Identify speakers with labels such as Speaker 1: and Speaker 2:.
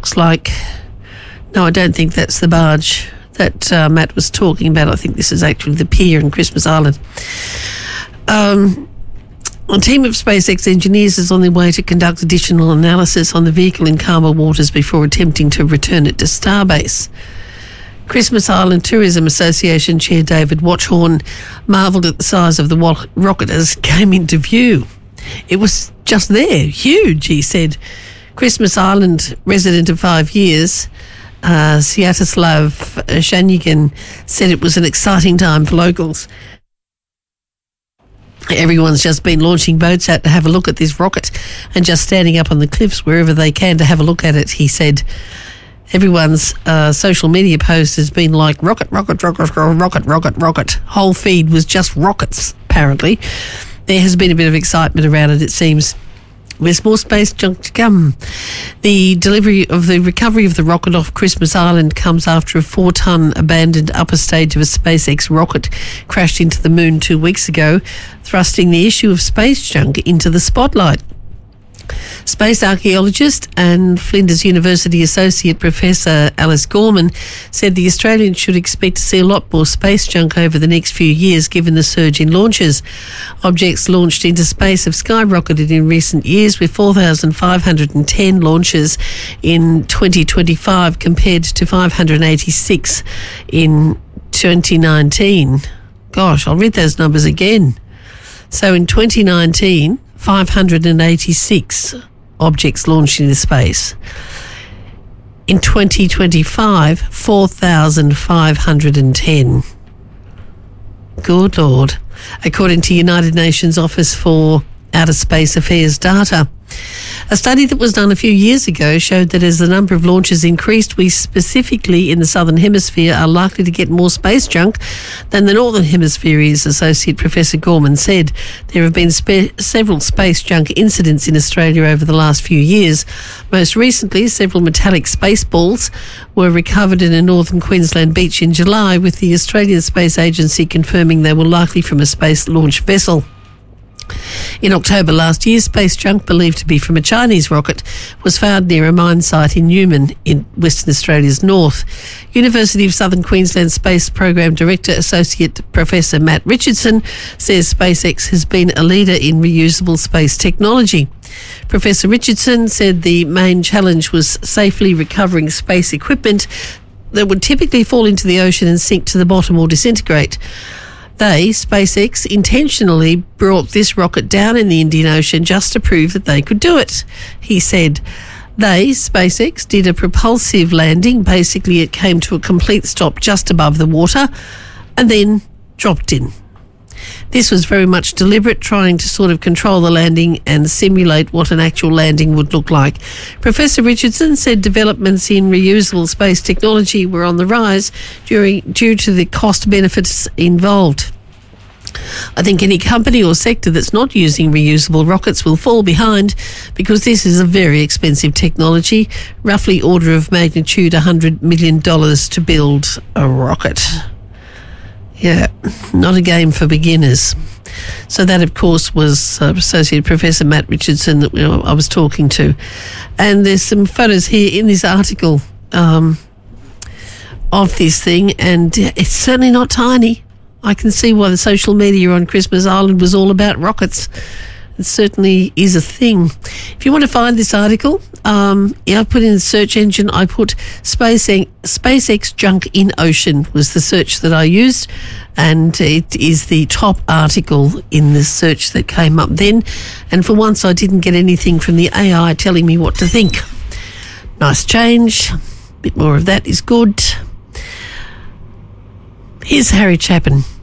Speaker 1: looks like... No, I don't think that's the barge that Matt was talking about. I think this is actually the pier in Christmas Island. A team of SpaceX engineers is on their way to conduct additional analysis on the vehicle in calmer waters before attempting to return it to Starbase. Christmas Island Tourism Association Chair David Watchhorn marvelled at the size of the rocket as it came into view. It was just there, huge, he said. Christmas Island resident of 5 years, Sviatoslav Shanyigin, said it was an exciting time for locals. Everyone's just been launching boats out to have a look at this rocket and just standing up on the cliffs wherever they can to have a look at it, he said. Everyone's social media post has been like rocket, rocket, rocket, rocket, rocket, rocket. Whole feed was just rockets, apparently. There has been a bit of excitement around it, it seems. There's more space junk to come. The recovery of the rocket off Christmas Island comes after a 4-ton abandoned upper stage of a SpaceX rocket crashed into the moon 2 weeks ago, thrusting the issue of space junk into the spotlight. Space archaeologist and Flinders University Associate Professor Alice Gorman said the Australians should expect to see a lot more space junk over the next few years given the surge in launches. Objects launched into space have skyrocketed in recent years, with 4,510 launches in 2025 compared to 586 in 2019. Gosh, I'll read those numbers again. So in 2019, 586 objects launched into space. In 2025, 4,510. Good Lord. According to United Nations Office for Outer Space Affairs data. A study that was done a few years ago showed that as the number of launches increased, we specifically in the Southern Hemisphere are likely to get more space junk than the Northern Hemisphere is, Associate Professor Gorman said. There have been several space junk incidents in Australia over the last few years. Most recently, several metallic space balls were recovered in a northern Queensland beach in July, with the Australian Space Agency confirming they were likely from a space launch vessel. In October last year, space junk believed to be from a Chinese rocket was found near a mine site in Newman in Western Australia's north. University of Southern Queensland Space Program Director Associate Professor Matt Richardson says SpaceX has been a leader in reusable space technology. Professor Richardson said the main challenge was safely recovering space equipment that would typically fall into the ocean and sink to the bottom or disintegrate. They, SpaceX, intentionally brought this rocket down in the Indian Ocean just to prove that they could do it. He said they, SpaceX, did a propulsive landing. Basically, it came to a complete stop just above the water and then dropped in. This was very much deliberate, trying to sort of control the landing and simulate what an actual landing would look like. Professor Richardson said developments in reusable space technology were on the rise due to the cost benefits involved. I think any company or sector that's not using reusable rockets will fall behind because this is a very expensive technology, roughly order of magnitude $100 million to build a rocket. Yeah, not a game for beginners. So that, of course, was Associate Professor Matt Richardson that I was talking to. And there's some photos here in this article of this thing, and it's certainly not tiny. I can see why the social media on Christmas Island was all about rockets. It certainly is a thing. If you want to find this article, I put in the search engine, I put SpaceX junk in ocean was the search that I used, and it is the top article in the search that came up then. And for once, I didn't get anything from the AI telling me what to think. Nice change. A bit more of that is good. Here's Harry Chapin.